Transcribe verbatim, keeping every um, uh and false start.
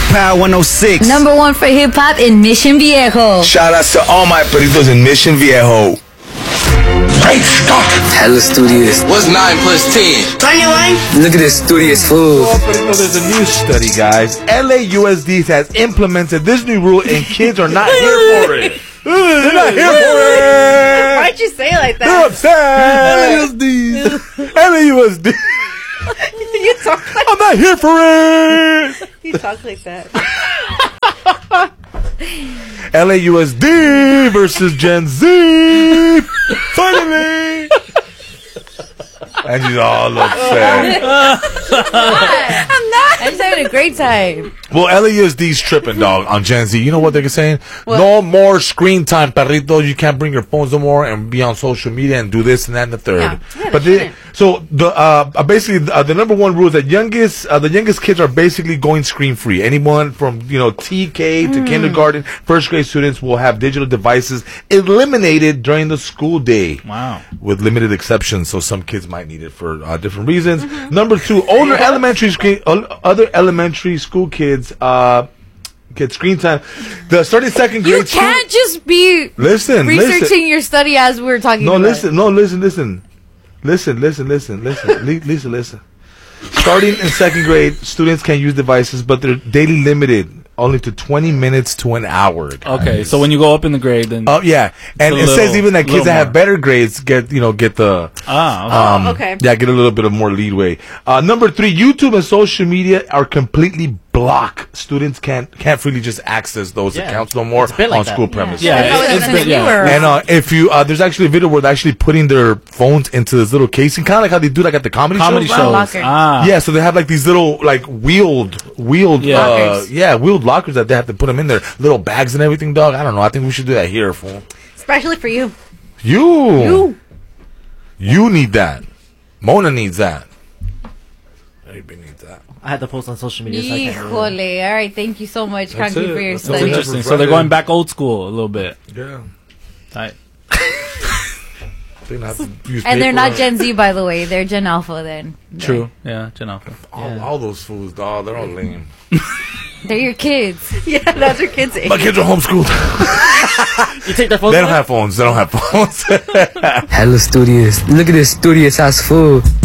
Power one oh six. Number one for hip hop in Mission Viejo. Shout outs to all my perritos in Mission Viejo. Great Scott! Hella studious. What's nine plus ten? twenty-one. Look at this studious food. Oh, perrito, there's a new study, guys. L A U S D has implemented this new rule, and kids are not here for it. They're not here for it. Why'd you say it like They're that? upset. L A U S D. L A U S D. You talk like I'm not here for it. you talk like that. L A U S D versus Gen Z. Finally. And she's all upset. I'm not. I'm just having a great time. Well, L A U S D's tripping, dog, on Gen Z. You know what they're saying? What? No more screen time, perrito. You can't bring your phones no more and be on social media and do this and that and the third. Yeah. Yeah, but they, so the uh, basically uh, the number one rule is that youngest uh, the youngest kids are basically going screen free. Anyone from you know T K to mm. kindergarten, first grade students will have digital devices eliminated during the school day. Wow. With limited exceptions, so some kids might need it for uh, different reasons. Mm-hmm. Number two, older elementary screen, other elementary school kids uh, get screen time. The starting second grade. You can't just be listen, researching listen. your study as we're talking. No, about listen, it. no, listen, listen, listen, listen, listen, listen, listen, listen. Starting in second grade, students can use devices, but they're daily limited. Only to twenty minutes to an hour. Guys. Okay, so when you go up in the grade, then oh yeah, and it little, says even that kids that have better grades get you know get the ah okay. Um, oh, okay yeah get a little bit of more leadway. Uh, number three, YouTube and social media are completely blocked. Students can't can't freely just access those yeah. accounts no more like on that. school premises. Yeah, yeah it's, it's been, yeah. And uh, if you uh, there's actually a video where they're actually putting their phones into this little casing, kind of like how they do like at the comedy, comedy shows. shows. shows. Ah. Yeah, so they have like these little like wheeled wheeled yeah. Uh, lockers. yeah wheeled lockers that they have to put them in their little bags and everything, dog. I don't know. I think we should do that here, fool. Especially for you. You. You. You need that. Mona needs that. Everybody needs that. I had to post on social media. So I can't Híjole. All right. Thank you so much, That's Kanki, it. for your That's study. Interesting. So they're going back old school a little bit. Yeah. Right. They don't have to use And they're paper. not Gen Z, by the way. They're Gen Alpha then. True. Yeah, Gen Alpha. All, Yeah. all those fools, dog. They're all lame. They're your kids. Yeah, that's your kids' age. My kids are homeschooled. You take their phones. They don't have phones. They don't have phones. Hella studious. Look at this studious ass food.